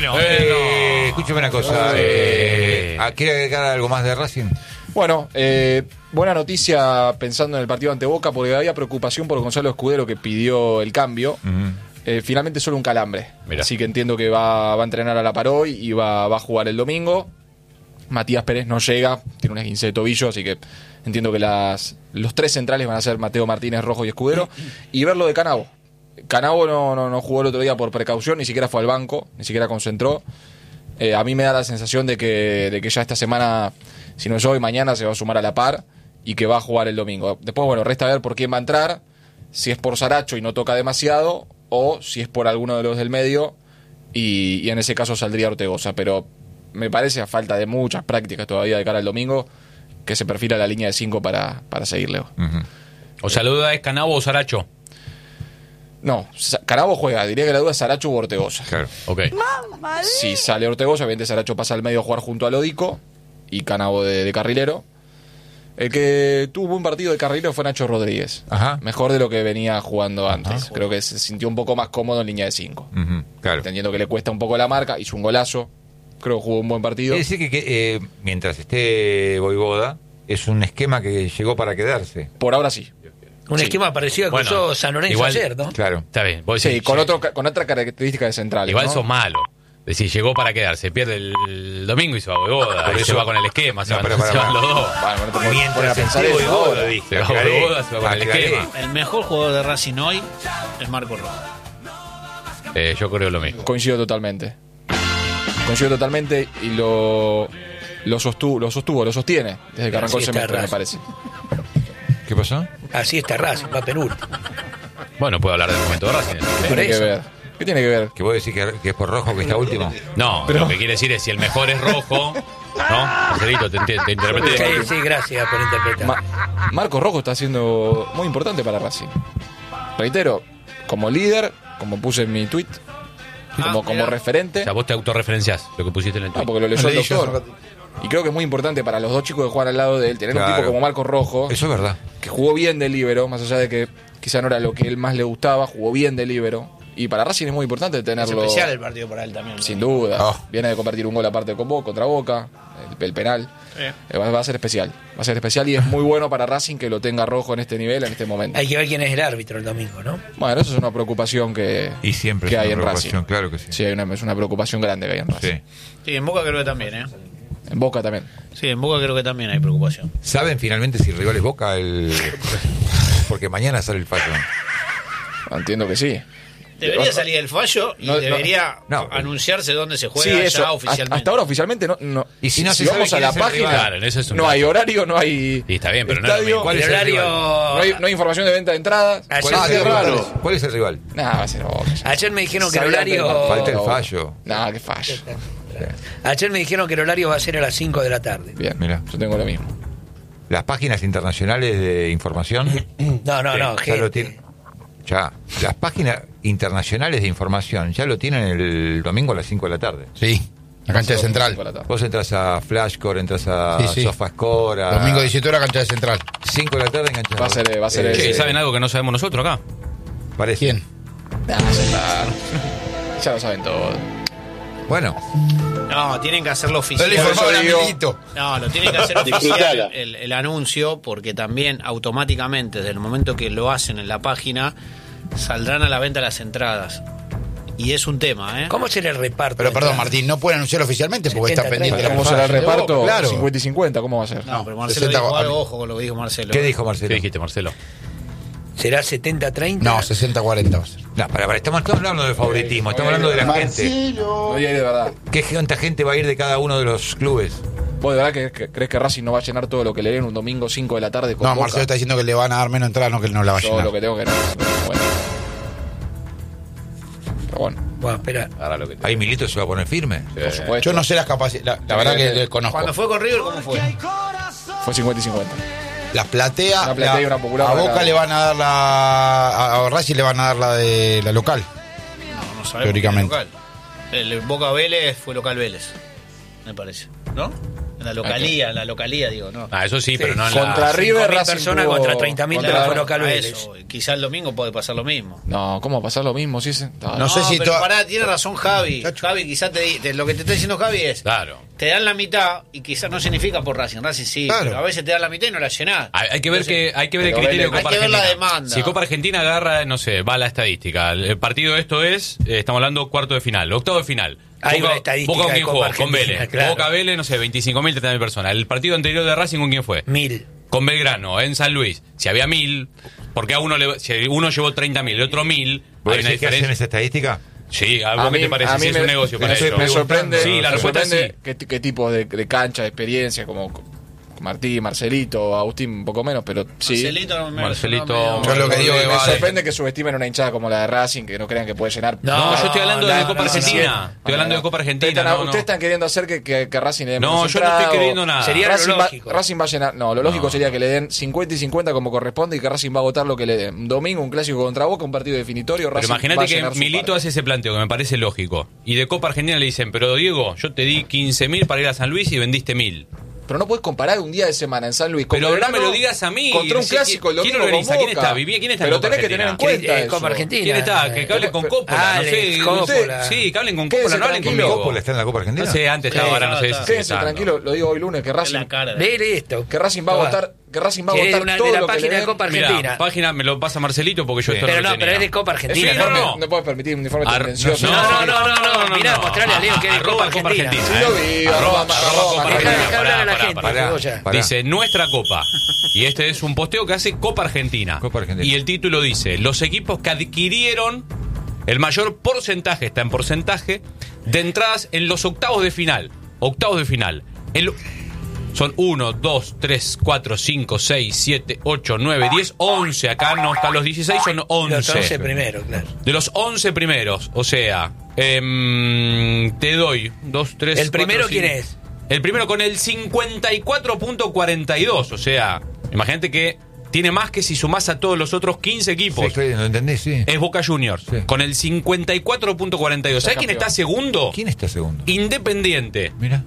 Bueno, escúcheme una cosa. ¿Quiere agregar algo más de Racing? Bueno, buena noticia pensando en el partido ante Boca, porque había preocupación por Gonzalo Escudero, que pidió el cambio. Finalmente solo un calambre. Mirá. Así que entiendo que va a entrenar a la par hoy y va a jugar el domingo. Matías Pérez no llega, tiene un esguince de tobillo, así que entiendo que los tres centrales van a ser Mateo Martínez, Rojo y Escudero. Y ver lo de Canavo. Canavo no jugó el otro día por precaución, ni siquiera fue al banco, ni siquiera concentró. A mí me da la sensación de que ya esta semana, si no es hoy, mañana se va a sumar a la par y que va a jugar el domingo. Después, bueno, resta ver por quién va a entrar, si es por Saracho y no toca demasiado, o si es por alguno de los del medio, y en ese caso saldría Ortegoza. Pero me parece, a falta de muchas prácticas todavía de cara al domingo, que se perfila la línea de 5 para seguirle. O sea, la duda es Canavo o Saracho. No, Canavo juega, diría que la duda es Saracho u Ortegoza. Claro. Ok. Si sale Ortegoza, obviamente Saracho pasa al medio a jugar junto a Lodico y Canavo de carrilero. El que tuvo un buen partido de carrilero fue Nacho Rodríguez. Ajá. Mejor de lo que venía jugando antes. Creo que se sintió un poco más cómodo en línea de 5. Claro. Entendiendo que le cuesta un poco la marca, hizo un golazo. Creo que jugó un buen partido. Es decir que mientras esté Voivoda, es un esquema que llegó para quedarse. Por ahora sí. Un esquema parecido al que usó San Lorenzo igual, ayer, ¿no? Claro. Está bien. Vos Sí, decís, con otra característica de central. igual ¿no? sos malo. Es decir, llegó para quedarse, pierde el domingo y se va a Voivoda. Por Por eso eso va con el esquema, se No, van pero para- los dos. Bueno, no te puedes poner a Mientras pensar esté eso Voivoda, ahora. Se va a Voivoda, se va con el aclaré. esquema. El mejor jugador de Racing hoy es Marco Rojo. Yo creo lo mismo. Coincido totalmente y lo sostiene desde que arrancó el Así está semestre, me Racing. parece. ¿Qué pasó? Así está Racing, va penúltimo. Bueno, puedo hablar del momento de Racing. ¿Qué tiene que eso. ver? ¿Qué tiene que ver? ¿Que vos decís que es por Rojo que está último? No, lo que quiere decir es si el mejor es Rojo, ¿no? Marcelito, te interpreté. Sí, gracias por interpretar. Marcos Rojo está siendo muy importante para Racing. Reitero, como líder, como puse en mi tweet, como referente. O sea, vos te autorreferenciás lo que pusiste en el tweet. Porque lo leyó el doctor. Y creo que es muy importante para los dos chicos que juegan al lado de él, tener un Claro. tipo como Marcos Rojo, Eso es verdad. que jugó bien de líbero, más allá de que quizá no era lo que él más le gustaba, jugó bien de líbero. Y para Racing es muy importante Es tenerlo. especial el partido para él también. Sin duda. Oh. Viene de convertir un gol aparte contra Boca, el penal. Va a ser especial. Va a ser especial y es muy bueno para Racing que lo tenga Rojo en este nivel, en este momento. Hay que ver quién es el árbitro el domingo, ¿no? Bueno, eso es una preocupación que Y siempre que es hay una en preocupación, Racing. claro que sí. Sí, es una preocupación grande que hay en Racing. Sí. Sí, en Boca creo que también, ¿eh? En Boca también. Sí, en Boca creo que también hay preocupación. ¿Saben finalmente si el rival es Boca? Porque mañana sale el fallo. Entiendo que sí. Debería salir el fallo y No, debería no. anunciarse dónde se Sí, juega eso. ya oficialmente. Hasta ahora oficialmente no. Y si no se vamos sabe a la quién es el página, rival. Claro, eso es un no dato. hay horario, no hay Sí, está bien, pero no es lo estadio, mismo. ¿Cuál es El el horario. rival? no hay información de venta de entradas. Ayer, ¿Cuál es Qué el raro. rival? ¿Cuál es el rival? Nah, va a ser Boca. Ayer me dijeron que el Sabía que horario. Falta el fallo. Nah, qué fallo. Ayer me dijeron que el horario va a ser a las 5 de la tarde. Bien, Mirá. yo tengo lo mismo. Las páginas internacionales de información No, ya lo gente. tienen. Ya, las páginas internacionales de información ya lo tienen el domingo a las 5 de la tarde. Sí, la cancha de Central. Vos entras a Flashcore, entras a Sí. Sofascore, a Domingo 18 horas, cancha de Central. 5 de la tarde enganchado. Va a ser Che, ese. ¿saben algo que no sabemos nosotros acá? Parece. ¿Quién? Nah, ya está. Ya lo saben todo. Bueno, No, tienen que hacerlo No oficial. le informaban a digo- Milito. No, lo tienen que hacer oficial el anuncio, porque también automáticamente, desde el momento que lo hacen en la página, saldrán a la venta las entradas. Y es un tema, ¿eh? ¿Cómo será el reparto? Pero de perdón, entradas? Martín, no pueden anunciar oficialmente porque está 70-30. pendiente de la ¿Cómo será el falla de reparto? Boca, Claro. 50 y 50, ¿cómo va a ser? No, pero Marcelo 60 dijo algo, a- ojo con lo que dijo Marcelo. ¿qué dijo ¿Qué Marcelo? dijiste, Marcelo? ¿Será 70-30? No, 60-40 va a ser. No, para, estamos hablando de favoritismo, estamos hablando de la gente. No hay de verdad. ¿Qué cuánta gente va a ir de cada uno de los clubes? ¿Vos de verdad que crees que Racing no va a llenar todo lo que le den un domingo 5 de la tarde con No, Boca? Marcelo está diciendo que le van a dar menos entrada, no que él no la va a Todo llenar. lo que tengo que no. Bueno. Pero bueno, Bueno, espera. Ahora lo que te... Ahí Milito se va a poner firme. por supuesto. Yo no sé las capacidades, la verdad que le conozco. Cuando fue con River, ¿cómo fue? Fue 50 y 50. Las platea, Una platea y una popular a para Boca cada le van a dar a Racing le van a dar la de la local. No sabemos. Teóricamente. quién es local. El Boca Vélez fue local Vélez, me parece. ¿No? En la localía, digo, ¿no? Ah, eso sí, pero no en Contra la... River, 5.000 Racing personas tuvo- contra 30.000 de la fue local A Vélez. eso, quizá el domingo puede pasar lo mismo. No, ¿cómo va a pasar lo mismo? Sí, No sé si pero to- pará, tiene razón Javi. Chacho. Javi, quizás lo que te está diciendo Javi es, Claro. te dan la mitad y quizás no significa por Racing sí, Claro. pero a veces te dan la mitad y no la llenás. Hay que ver el pero criterio de Vélez- Copa hay que ver la Argentina. demanda. Si Copa Argentina agarra, no sé, va a la estadística. El partido de esto es, estamos hablando cuarto de final, octavo de final. Hay Boca- una estadística Boca con de quién Copa jugó, con Argentina, Vélez. claro. Boca Vélez, no sé, 25.000, 30.000 personas. El partido anterior de Racing, ¿con quién fue? 1.000. Con Belgrano, en San Luis. Si había 1.000, porque si uno llevó 30.000, el otro 1.000, ¿Vos hay una decís que hacen diferencia. esa estadística? Sí, ¿a vos qué te parece? Sí, es un negocio para ellos. Me sorprende, Sí, la me respuesta sorprende sí. qué tipo de cancha, de experiencia, como Martí, Marcelito, Agustín un poco menos, pero sí. Marcelito. Yo lo que digo que Me va de- sorprende que subestimen una hinchada como la de Racing, que no crean que puede llenar. No, yo estoy hablando de no, Copa no, Argentina. Estoy hablando de Copa Argentina. no, no. Ustedes están queriendo hacer que Racing le den No, menos yo no estoy entrada, queriendo o- nada. Sería lo Racing lógico. Racing va a llenar. No, lo lógico No. sería que le den 50 y 50 como corresponde y que Racing va a votar lo que le den. Un domingo, un clásico contra Boca, un partido definitorio. Pero Racing va a imagínate que llenar su Milito parte. hace ese planteo que me parece lógico. Y de Copa Argentina le dicen, pero Diego, yo te di 15.000 para ir a San Luis y vendiste 1.000. Pero no puedes comparar un día de semana en San Luis con Pero no Belgrano me lo digas a mí. contra un Sí, clásico el ¿quién domingo organiza? con ¿Quién Boca. está? Viví, ¿quién está en Pero Copa tenés que tener en Argentina? cuenta eso. Copa Argentina. ¿Quién está? Que hablen con Coppola. Alex, no sé. Coppola. Sí, que hablen con Quédese Coppola, no hablen tranquilo. conmigo. ¿Coppola está en la Copa Argentina? No sé, antes estaba, ahora no sé si sigue Quédense estando. tranquilo, lo digo hoy lunes, que Racing, Lee esto. que Racing va a votar, que Racing va a Que es votar una- todo de la lo que página le de den. Copa Mirá, Argentina. página me lo pasa Marcelito porque yo Sí. esto Pero no lo no, pero es tenía. de Copa Argentina. Sí, no, Informe- no puedes permitir un informe tendencioso. No, mirá, mostrale a Leo que es de Arroba Copa Argentina. Sí lo vi, arroba Copa Argentina. Argentina. Dejá hablar a la Pará, gente, pará. Cebolla. Pará. Dice nuestra Copa. Y este es un posteo que hace Copa Argentina. Copa Argentina. Y el título dice: los equipos que adquirieron el mayor porcentaje, está en porcentaje, de entradas en los octavos de final. Octavos de final. Son 1, 2, 3, 4, 5, 6, 7, 8, 9, 10, 11. Acá no están los 16, son 11. Los 11 primero, claro. De los 11 primeros, o sea, te doy 2, 3, ¿El primero 4, quién 5. es? El primero con el 54.42, o sea, imagínate que tiene más que si sumás a todos los otros 15 equipos. Sí, ¿lo entendés? Sí. Es Boca Juniors, Sí. con el 54.42. ¿Sabés quién campeón. está segundo? ¿Quién está segundo? Independiente, Mira,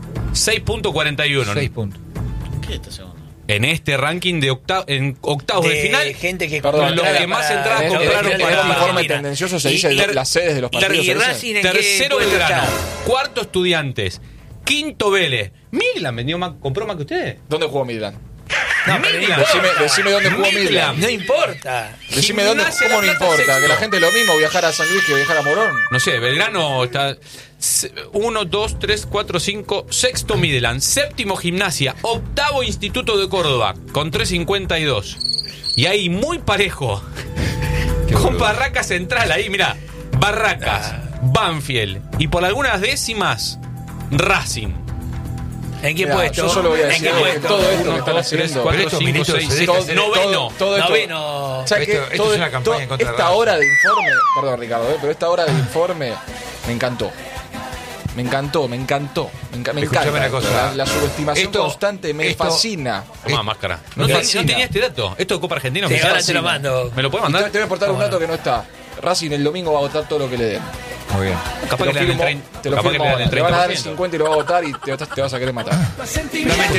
6.41. 6 puntos. ¿Qué es este segundo? En este ranking de octavos de final, gente que Perdón, compró los entrada que más para- entradas En compraron este para- informe Argentina. tendencioso se Y- dice y- las sedes de los partidos. y ¿se dice? Racing en qué tercero puesto Belgrano, está? cuarto Estudiantes, quinto Vélez. Midland vendió más, compró más que ustedes. ¿Dónde jugó Midland? No, pero no Midland. importa. Decime dónde jugó Midland. No importa. Decime dónde, Gimnasia cómo La no Plata, importa, sexto. que la gente lo mismo viajar a San Luis que viajar a Morón. No sé, Belgrano está 1, 2, 3, 4, 5, sexto Midland, séptimo Gimnasia, octavo Instituto de Córdoba, con 3.52. Y ahí muy parejo, con Barracas Central, ahí mirá, Barracas, Banfield, y por algunas décimas, Racing. ¿En qué Mirá, puesto? yo solo voy a ¿En decir qué que puesto? todo esto que 1, están 2, 3, haciendo. 4, Pero 5, esto, 6, Milito, 7, noveno. todo esto. Noveno. ¿Sabes qué? Esto es una campaña contra esta Racing. hora de informe, perdón Ricardo, pero esta hora de informe me encantó. Me encantó. Me Escuchame encanta. una cosa. La subestimación Esto- constante me esto- fascina. Tomá, máscara. No, Me no fascina. tenía este dato. Esto de Copa Argentina. Sí, oficial. ahora te lo mando. ¿Me lo puede Y mandar? te voy a aportar un dato que no está. Racing el domingo va a votar todo lo que le den. Muy bien. Capaz que le dan el 30%. Te lo Capaz que firmo le dan ahora. el Le van a dar el 30%. 50 y lo va a votar y te vas a querer matar.